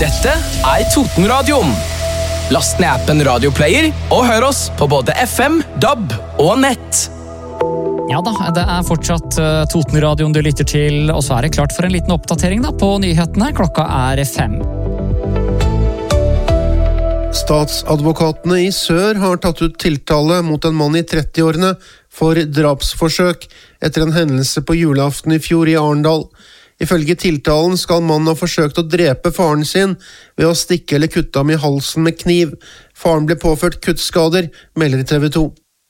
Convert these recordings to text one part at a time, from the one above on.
Dette Totenradioen. Last ned appen Radioplayer og hør oss på både FM, DAB og nett. Ja da, det fortsatt Totenradioen du lytter til, og så det klart for en liten oppdatering da, på nyhetene. Klokka 5. Statsadvokatene i Sør har tatt ut tiltale mot en mann i 30-årene for drapsforsøk etter en hendelse på julaften i fjor i Arendal. Ifølge tiltalen skal mannen ha forsøkt å drepe faren sin ved å stikke eller kutte ham i halsen med kniv. Faren ble påført kuttskader, melder TV 2.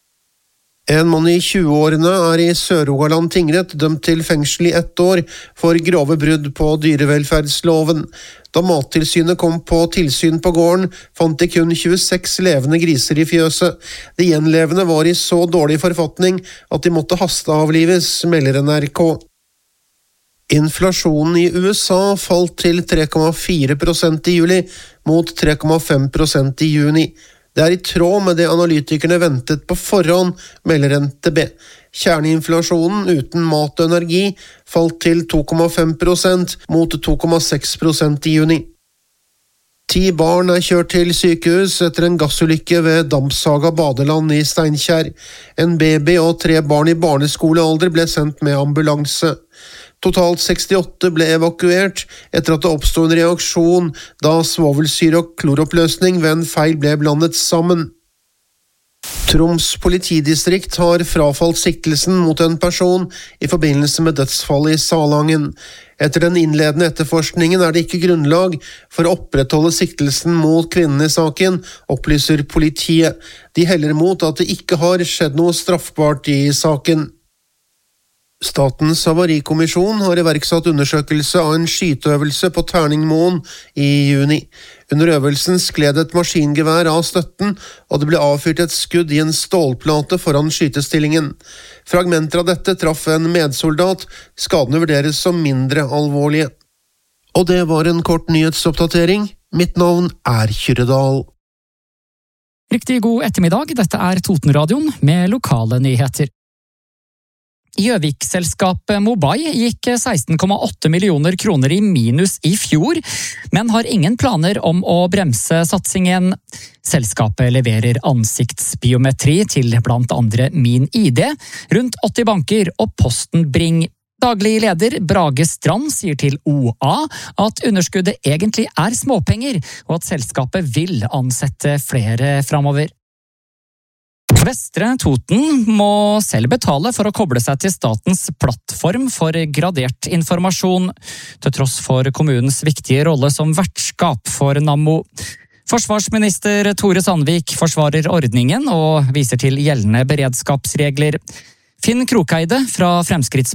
En mann i 20-årene i Sør-Rogaland tingrett dømt til fengsel i 1 år for grove brudd på dyrevelferdsloven. Da Mattilsynet kom på tilsyn på gården, fant de kun 26 levende griser i fjøset. De gjenlevende var i så dårlig forfatning at de måtte hasteavlives, melder NRK. Inflasjonen i USA falt til 3,4% i juli, mot 3,5% i juni. Det i tråd med det analytikerne ventet på forhånd, melder NTB. Kjerneinflasjonen uten mat og energi falt til 2,5% mot 2,6% i juni. 10 barn kjørt til sykehus etter en gassulykke ved Dampsaga badeland i Steinkjer. En baby og 3 barn i barneskolealder ble sendt med ambulanse. Totalt 68 ble evakuert etter at det oppstod en reaksjon da svovelsyre og kloroppløsning ved en feil ble blandet sammen. Troms politidistrikt har frafalt siktelsen mot en person i forbindelse med dødsfallet i Salangen. Etter den innledende etterforskningen det ikke grunnlag for å opprettholde siktelsen mot kvinnen i saken, opplyser politiet. De heller mot at det ikke har skjedd noe straffbart i saken. Statens havarikommisjon har iverksatt undersøkelse av en skyteøvelse på Terningmoen i juni. Under øvelsen skled et maskingevær av støtten, og det ble avfyrt et skudd i en stålplate foran skytestillingen. Fragmenter av dette traff en medsoldat, skadene vurderes som mindre alvorlige. Og det var en kort nyhetsoppdatering. Mitt navn Kyrre Dahl. Riktig god ettermiddag, dette Totenradioen med lokale nyheter. Gjøvik-selskapet Mobai gikk 16,8 millioner kroner i minus i fjor, men har ingen planer om å bremse satsingen. Selskapet leverer ansiktsbiometri til blant andre Min ID, rundt 80 banker og Posten Bring. Daglig leder Brage Strand sier til OA at underskuddet egentlig småpenger, og at selskapet vil ansette flere framover. Vestre Toten må selv betale for å koble seg til statens plattform for gradert informasjon, til tross for kommunens viktige rolle som vertskap for Nammo. Forsvarsminister Tore Sandvik forsvarer ordningen og viser til gjeldende beredskapsregler. Finn Krokeide fra Fremskrittspartiet